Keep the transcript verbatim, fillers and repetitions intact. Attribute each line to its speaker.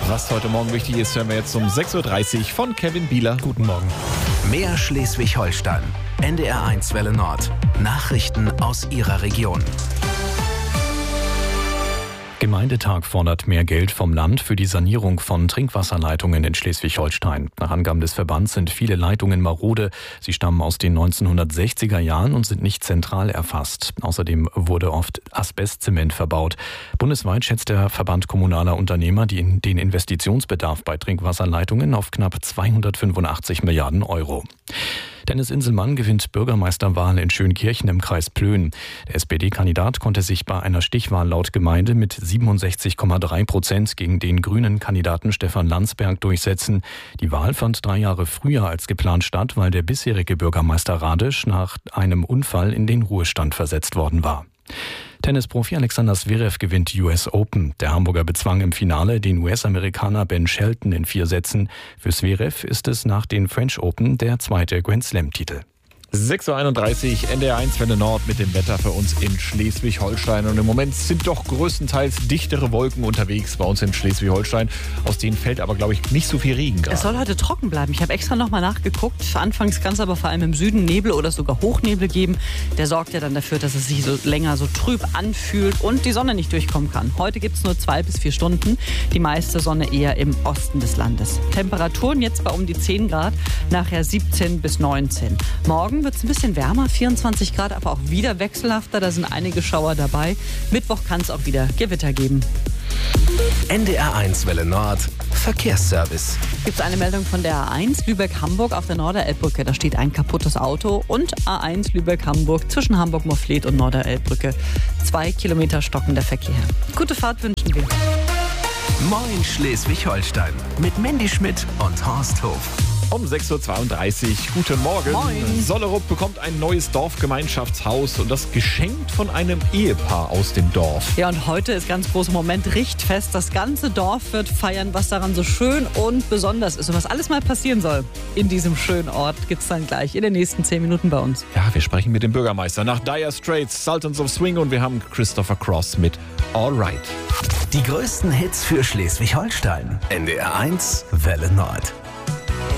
Speaker 1: Was heute Morgen wichtig ist, hören wir jetzt um sechs Uhr dreißig von Kevin Bieler.
Speaker 2: Guten Morgen.
Speaker 3: Mehr Schleswig-Holstein. N D R eins Welle Nord. Nachrichten aus Ihrer Region.
Speaker 2: Gemeindetag fordert mehr Geld vom Land für die Sanierung von Trinkwasserleitungen in Schleswig-Holstein. Nach Angaben des Verbands sind viele Leitungen marode. Sie stammen aus den neunzehnhundertsechziger Jahren und sind nicht zentral erfasst. Außerdem wurde oft Asbestzement verbaut. Bundesweit schätzt der Verband kommunaler Unternehmer den Investitionsbedarf bei Trinkwasserleitungen auf knapp zweihundertfünfundachtzig Milliarden Euro. Dennis Inselmann gewinnt Bürgermeisterwahl in Schönkirchen im Kreis Plön. Der S P D-Kandidat konnte sich bei einer Stichwahl laut Gemeinde mit siebenundsechzig Komma drei Prozent gegen den grünen Kandidaten Stefan Landsberg durchsetzen. Die Wahl fand drei Jahre früher als geplant statt, weil der bisherige Bürgermeister Radisch nach einem Unfall in den Ruhestand versetzt worden war. Tennisprofi Alexander Zverev gewinnt U S Open. Der Hamburger bezwang im Finale den U S-Amerikaner Ben Shelton in vier Sätzen. Für Zverev ist es nach den French Open der zweite Grand-Slam-Titel.
Speaker 1: sechs Uhr einunddreißig, N D R eins Welle Nord mit dem Wetter für uns in Schleswig-Holstein. Und im Moment sind doch größtenteils dichtere Wolken unterwegs bei uns in Schleswig-Holstein. Aus denen fällt aber, glaube ich, nicht so viel Regen gerade.
Speaker 4: Es soll heute trocken bleiben. Ich habe extra nochmal nachgeguckt. Anfangs kann es aber vor allem im Süden Nebel oder sogar Hochnebel geben. Der sorgt ja dann dafür, dass es sich so länger so trüb anfühlt und die Sonne nicht durchkommen kann. Heute gibt es nur zwei bis vier Stunden. Die meiste Sonne eher im Osten des Landes. Temperaturen jetzt bei um die zehn Grad, nachher siebzehn bis neunzehn. Morgen wird es ein bisschen wärmer, vierundzwanzig Grad, aber auch wieder wechselhafter. Da sind einige Schauer dabei. Mittwoch kann es auch wieder Gewitter geben.
Speaker 3: N D R eins Welle Nord. Verkehrsservice.
Speaker 4: Gibt es eine Meldung von der A eins Lübeck-Hamburg auf der Norderelbbrücke. Da steht ein kaputtes Auto und A eins Lübeck-Hamburg zwischen Hamburg-Morfleet und Norderelbbrücke. Zwei Kilometer stockender Verkehr. Gute Fahrt wünschen wir.
Speaker 3: Moin Schleswig-Holstein. Mit Mandy Schmidt und Horst Hof.
Speaker 1: Um sechs Uhr zweiunddreißig, guten Morgen.
Speaker 4: Moin.
Speaker 1: Sollerup bekommt ein neues Dorfgemeinschaftshaus und das geschenkt von einem Ehepaar aus dem Dorf.
Speaker 4: Ja, und heute ist ganz großer Moment, Richtfest. Das ganze Dorf wird feiern, was daran so schön und besonders ist. Und was alles mal passieren soll in diesem schönen Ort, gibt es dann gleich in den nächsten zehn Minuten bei uns.
Speaker 1: Ja, wir sprechen mit dem Bürgermeister nach Dire Straits, Sultans of Swing und wir haben Christopher Cross mit All Right.
Speaker 3: Die größten Hits für Schleswig-Holstein. N D R eins Welle Nord.